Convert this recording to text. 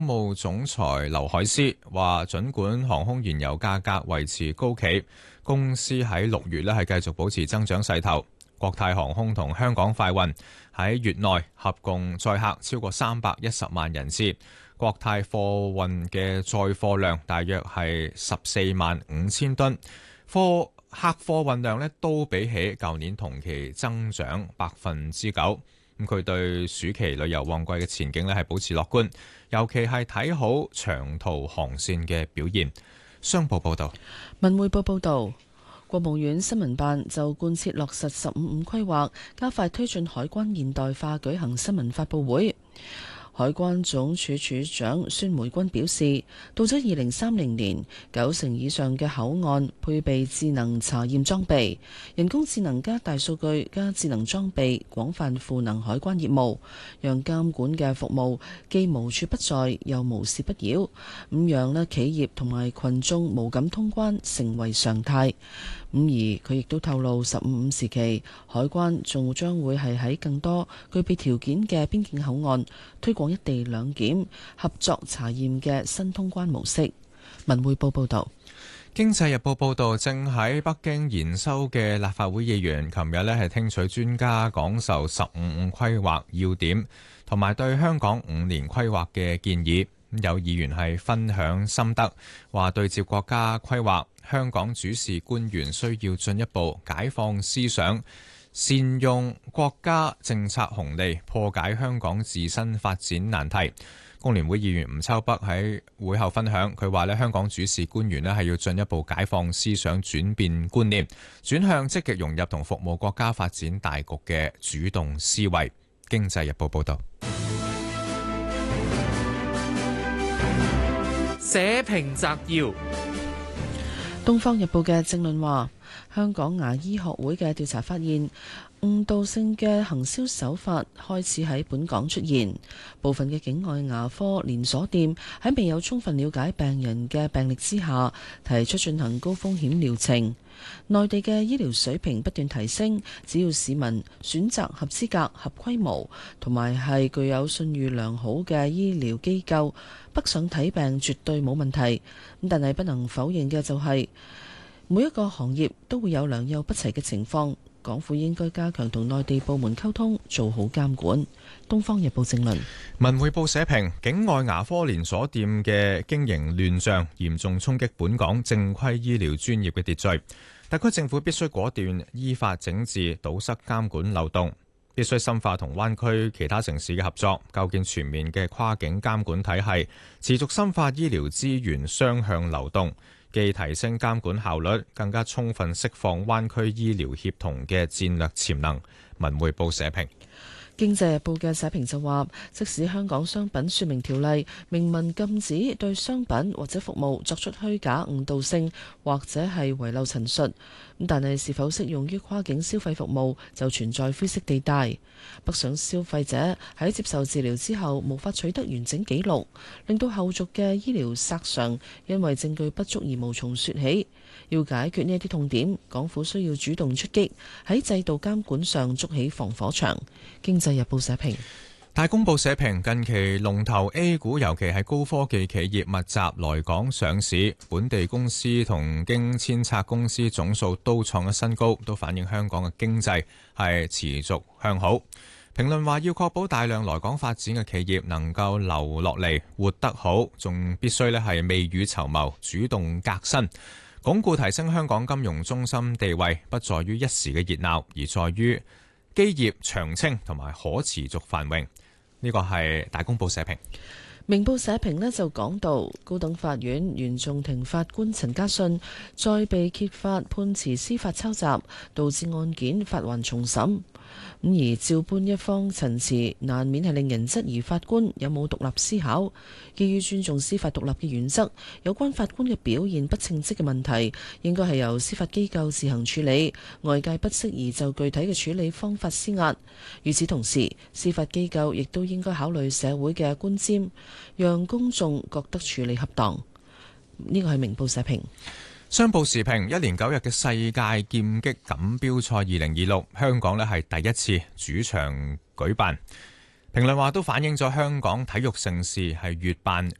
務總裁劉海思話，儘管航空燃油價格維持高企，公司喺6月係繼續保持增長勢頭。國泰航空同香港快運喺月內合共載客超過310萬人次，國泰貨運嘅載貨量大約係14萬5千噸，客貨運量都比起舊年同期增長9%。咁佢對暑期旅遊旺季嘅前景係保持樂觀，尤其係睇好長途航線嘅表現。商報報道。 文匯報報道，國務院新聞辦就貫徹落實15規劃，加快推進海關現代化舉行新聞發佈會。海關總署署長孫梅君表示，到咗2030年，90%以上嘅口岸配備智能查驗裝備，人工智能加大數據加智能裝備，廣泛賦能海關業務，讓監管嘅服務既無處不在，又無事不擾，咁讓企業同埋群眾無感通關成為常態。而佢亦都透露，15時期海關仲將會係喺更多具備條件嘅邊境口岸推廣一地兩檢合作查驗嘅新通關模式。文匯報報道。 經濟日報報道，正喺北京研修嘅立法會議員，琴日係聽取專家講授15規劃要點，同埋對香港5年規劃嘅建議。有議員係分享心得，話對接國家規劃，香港主事官員需要進一步解放思想，善用國家政策紅利，破解香港自身發展難題。工聯會議員吳秋北喺會後分享，佢話香港主事官員係要進一步解放思想，轉變觀念，轉向積極融入同服務國家發展大局嘅主動思維。經濟日報報道。 社評摘要：《 東方日報》嘅政論話，香港牙醫學會嘅調查發現，誤導性嘅行銷手法開始喺本港出現，部分嘅境外牙科連鎖店喺未有充分了解病人嘅病歷之下，提出進行高風險療程。內地嘅醫療水平不斷提升，只要市民選擇合資格、合規模同埋係具有信譽良好嘅醫療機構，北上睇病絕對冇問題。但係不能否認嘅就係，每一個行業都會有良莠不齊嘅情況，港府應該加強同內地部門溝通，做好監管。東方日報正論。 文匯報社評，境外牙科連鎖店嘅經營亂象嚴重衝擊本港正規醫療專業嘅秩序，特區政府必須果斷依法整治堵塞監管漏洞，必須深化同灣區其他城市嘅合作，構建全面嘅跨境監管體系，持續深化醫療資源雙向流動，既提升監管效率，更加充分釋放灣區醫療協同嘅戰略潛能。文匯報社評。 經濟日報嘅社評就話，即使香港商品說明條例明文禁止對商品或者服務作出虛假誤導性或者係遺漏陳述，但係是否適用於跨境消費服務就存在灰色地帶。北上消費者喺接受治療之後無法取得完整記錄，令到後續嘅醫療索償因為證據不足而無從說起。要解決呢一啲痛點，港府需要主動出擊，喺制度監管上築起防火牆。經濟日報社評。 大公報社評，近期龍頭 A 股尤其係高科技企業密集來港上市，本地公司同經遷冊公司總數都創咗新高，都反映香港嘅經濟係持續向好。評論話，要確保大量來港發展嘅企業能夠留落嚟活得好，仲必須係未雨綢繆，主動革新，鞏固提升香港金融中心地位，不在於一時嘅熱鬧，而在於基業長青同埋可持續繁榮。呢個係大公報社評。 明報社評呢就講到，高等法院原訟庭法官陳家信再被揭發判詞司法抄襲，導致案件發還重審。而照搬一方陳詞，難免係令人質疑法官有冇獨立思考。基於尊重司法獨立嘅原則，有關法官嘅表現不稱職嘅問題，應該係由司法機構自行處理，外界不適宜就具體嘅處理方法施壓。與此同時，司法機構亦都應該考慮社會嘅觀瞻，讓公眾覺得處理恰當。呢個係明報社評。 商報時評，一連9日嘅世界劍擊錦標賽2026，香港係第一次主場舉辦。 評論話都反映咗香港體育盛事係越辦